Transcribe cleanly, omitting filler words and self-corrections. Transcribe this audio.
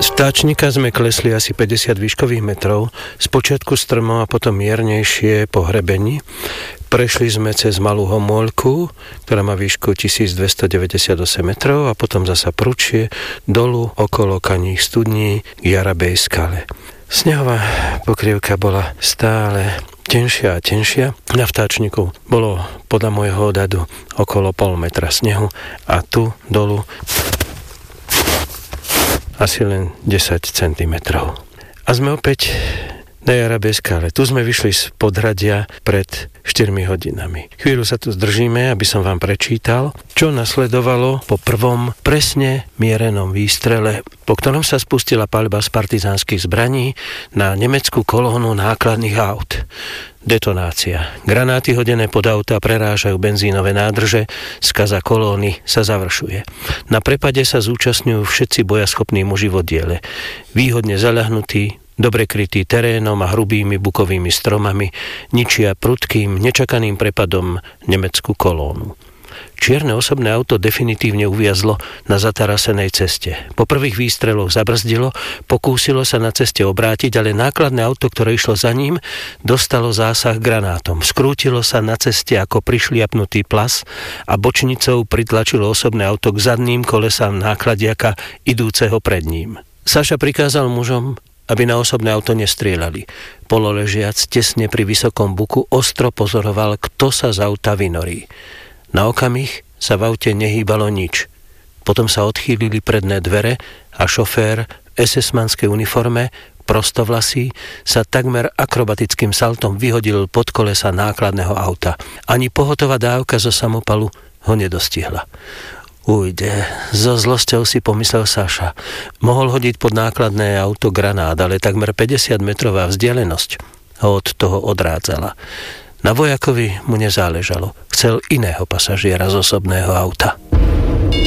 Z vtáčnika sme klesli asi 50 výškových metrov, spočiatku strmo a potom miernejšie po hrebení. Prešli sme cez malú homôľku, ktorá má výšku 1298 metrov a potom zasa prúčie dolu okolo Kaních studní k Jarabej skale. Snehová pokrievka bola stále tenšia a tenšia. Na vtáčniku bolo podľa môjho odhadu okolo pol metra snehu a tu dolu asi len 10 cm. A sme opäť na Jarabej skale. Tu sme vyšli z podhradia pred 4 hodinami. Chvíľu sa tu zdržíme, aby som vám prečítal, čo nasledovalo po prvom presne mierenom výstrele, po ktorom sa spustila paľba z partizánskych zbraní na nemeckú kolónu nákladných aut. Detonácia. Granáty hodené pod auta prerážajú benzínové nádrže, skaza kolóny sa završuje. Na prepade sa zúčastňujú všetci bojaschopní muži v oddiele. Výhodne zaľahnutí, dobre krytí terénom a hrubými bukovými stromami, ničia prudkým, nečakaným prepadom nemeckú kolónu. Čierne osobné auto definitívne uviazlo na zatarasenej ceste. Po prvých výstreloch zabrzdilo, pokúsilo sa na ceste obrátiť, ale nákladné auto, ktoré išlo za ním, dostalo zásah granátom. Skrútilo sa na ceste ako prišliapnutý plas a bočnicou pritlačilo osobné auto k zadným kolesám nákladiaka idúceho pred ním. Saša prikázal mužom, aby na osobné auto nestrieľali. Pololežiac tesne pri vysokom buku ostro pozoroval, kto sa z auta vynorí. Na okamih sa v aute nehýbalo nič. Potom sa odchýlili predné dvere a šofér v SS-manskej uniforme, prostovlasý, sa takmer akrobatickým saltom vyhodil pod kolesa nákladného auta. Ani pohotová dávka zo samopalu ho nedostihla. Ujde, so zlosťou si pomyslel Saša. Mohol hodiť pod nákladné auto granát, ale takmer 50-metrová vzdialenosť ho od toho odrádzala. Na vojakovi mu nezáležalo. Chcel iného pasažiera z osobného auta.